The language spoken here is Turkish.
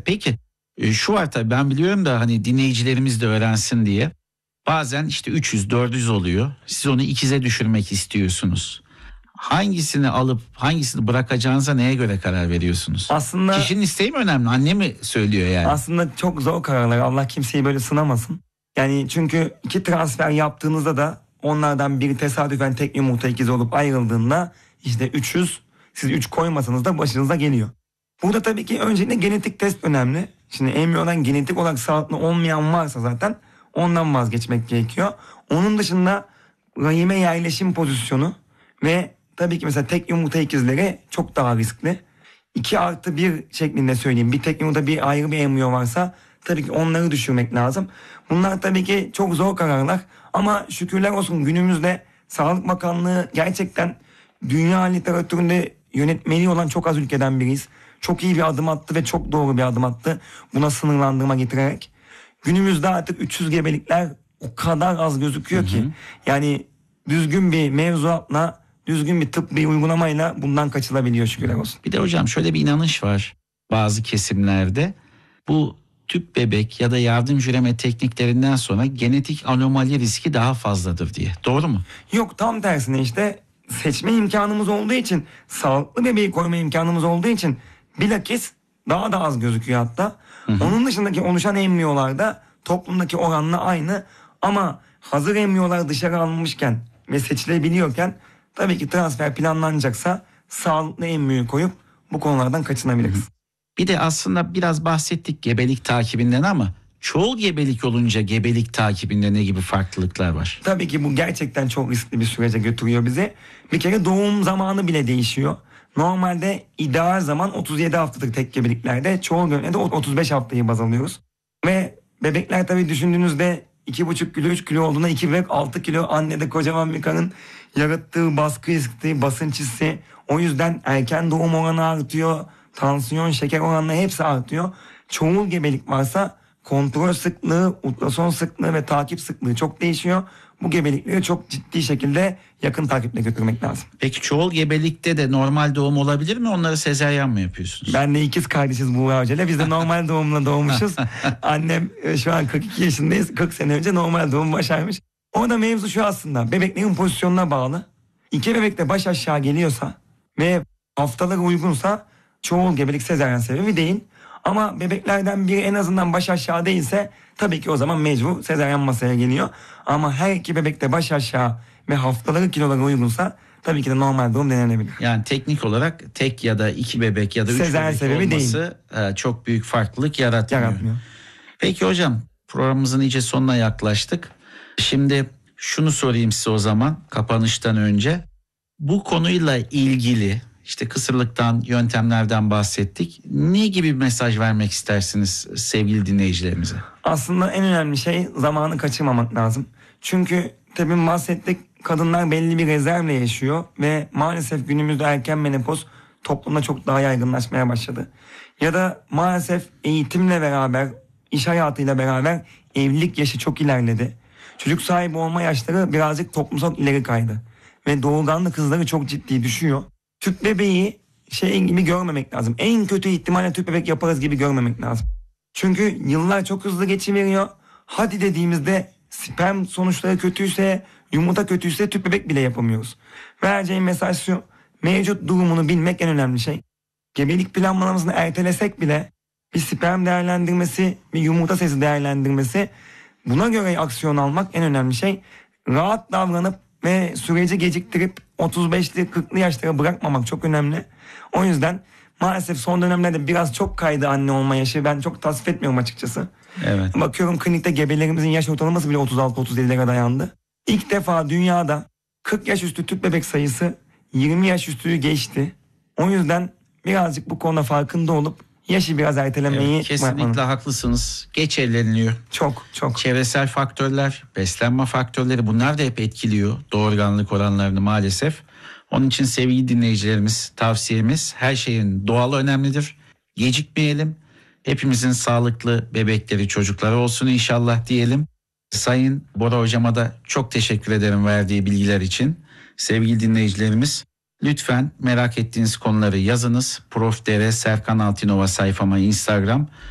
Peki şu var tabii, ben biliyorum da hani dinleyicilerimiz de öğrensin diye. Bazen işte 300-400 oluyor. Siz onu ikize düşürmek istiyorsunuz. Hangisini alıp hangisini bırakacağınıza neye göre karar veriyorsunuz? Aslında Kişinin isteği mi önemli? Anne mi söylüyor yani? Aslında çok zor kararlar. Allah kimseyi böyle sınamasın. Yani çünkü 2 transfer yaptığınızda da onlardan biri tesadüfen tek yumurta ikizi olup ayrıldığında işte 300, siz 3 koymasanız da başınıza geliyor. Burada tabii ki öncelikle genetik test önemli. Şimdi embriyodan genetik olarak sağlıklı olmayan varsa zaten ondan vazgeçmek gerekiyor. Onun dışında rahime yerleşim pozisyonu ve tabii ki mesela tek yumurta ikizleri çok daha riskli. 2+1 şeklinde söyleyeyim. Bir tek yumurta bir ayrı bir embriyo varsa tabii ki onları düşürmek lazım. Bunlar tabii ki çok zor kararlar. Ama şükürler olsun günümüzde Sağlık Bakanlığı gerçekten dünya literatüründe yönetmeliği olan çok az ülkeden biriyiz. Çok iyi bir adım attı ve çok doğru bir adım attı. Buna sınırlandırma getirerek. Günümüzde artık 300 gebelikler o kadar az gözüküyor ki. Yani düzgün bir mevzuatla, düzgün bir tıbbi uygulamayla bundan kaçılabiliyor şükürler olsun. Bir de hocam şöyle bir inanış var bazı kesimlerde. Bu tüp bebek ya da yardımcı üreme tekniklerinden sonra genetik anomali riski daha fazladır diye. Doğru mu? Yok, tam tersine işte seçme imkanımız olduğu için, sağlıklı bebeği koyma imkanımız olduğu için bilakis daha da az gözüküyor hatta. Onun dışındaki oluşan embriyolarda toplumdaki oranla aynı ama hazır embriyolar dışarı alınmışken ve seçilebiliyorken tabii ki transfer planlanacaksa sağlıklı embriyoyu koyup bu konulardan kaçınabiliriz. Bir de aslında biraz bahsettik gebelik takibinden ama çoğul gebelik olunca gebelik takibinde ne gibi farklılıklar var? Tabii ki bu gerçekten çok riskli bir sürece götürüyor bizi. Bir kere doğum zamanı bile değişiyor. Normalde ideal zaman 37 haftalık tek gebeliklerde, çoğul gebeliklerde 35 haftayı baz alıyoruz. Ve bebekler tabii düşündüğünüzde 2,5 kilo 3 kilo olduğunda 2 bebek 6 kilo, annede kocaman bir karın yarattığı baskı hissi, basınç hissi. O yüzden erken doğum oranı artıyor. Tansiyon, şeker oranları hepsi artıyor. Çoğul gebelik varsa kontrol sıklığı, ultrason sıklığı ve takip sıklığı çok değişiyor. Bu gebelikleri çok ciddi şekilde yakın takiple götürmek lazım. Peki çoğul gebelikte de normal doğum olabilir mi? Onları sezaryen mi yapıyorsunuz? Ben de ikiz kardeşiz Buğra Hoca'yla. Biz de normal doğumla doğmuşuz. Annem şu an 42 yaşındayız. 40 sene önce normal doğum başarmış. Orada mevzu şu aslında. Bebeklerin pozisyonuna bağlı. 2 bebek de baş aşağı geliyorsa ve haftaları uygunsa çoğul gebelik sezaryen sebebi değil. Ama bebeklerden biri en azından baş aşağı değilse tabii ki o zaman mecbur sezaryen masaya geliyor. Ama her 2 bebek de baş aşağı ve haftaları kiloları uygunsa tabii ki de normal doğum denenebilir. Yani teknik olarak tek ya da 2 bebek ya da 3 bebek olması çok büyük farklılık yaratmıyor. Peki hocam, programımızın iyice sonuna yaklaştık. Şimdi şunu sorayım size o zaman kapanıştan önce. Bu konuyla ilgili işte kısırlıktan, yöntemlerden bahsettik. Ne gibi bir mesaj vermek istersiniz sevgili dinleyicilerimize? Aslında en önemli şey zamanı kaçırmamak lazım. Çünkü tabii bahsettik, kadınlar belli bir rezervle yaşıyor ve maalesef günümüzde erken menopoz toplumda çok daha yaygınlaşmaya başladı. Ya da maalesef eğitimle beraber, iş hayatıyla beraber evlilik yaşı çok ilerledi. Çocuk sahibi olma yaşları birazcık toplumsal ileri kaydı. Ve doğurganlık hızları çok ciddi düşüyor. Tüp bebeği şey gibi görmemek lazım. En kötü ihtimalle tüp bebek yaparız gibi görmemek lazım. Çünkü yıllar çok hızlı geçiveriyor. Hadi dediğimizde sperm sonuçları kötüyse, yumurta kötüyse tüp bebek bile yapamıyoruz. Vereceğim mesaj şu: mevcut durumunu bilmek en önemli şey. Gebelik planlamasını ertelesek bile bir sperm değerlendirmesi, bir yumurta sayısı değerlendirmesi, buna göre aksiyon almak en önemli şey. Rahat davranıp ve süreci geciktirip 35'li 40'lı yaşlara bırakmamak çok önemli. O yüzden maalesef son dönemlerde biraz çok kaydı anne olma yaşı. Ben çok tasvip etmiyorum açıkçası. Evet. Bakıyorum klinikte gebelerimizin yaş ortalaması bile 36-37'lere dayandı. İlk defa dünyada 40 yaş üstü tüp bebek sayısı 20 yaş üstüyü geçti. O yüzden birazcık bu konuda farkında olup yaşı biraz ertelemeyi... Evet, kesinlikle haklısınız. Geç evleniliyor. Çok. Çevresel faktörler, beslenme faktörleri, bunlar da hep etkiliyor doğurganlık oranlarını maalesef. Onun için sevgili dinleyicilerimiz, tavsiyemiz, her şeyin doğalı önemlidir. Gecikmeyelim. Hepimizin sağlıklı bebekleri, çocukları olsun inşallah diyelim. Sayın Bora hocama da çok teşekkür ederim verdiği bilgiler için. Sevgili dinleyicilerimiz, lütfen merak ettiğiniz konuları yazınız. Prof. Dr. Serkan Altınova sayfama Instagram.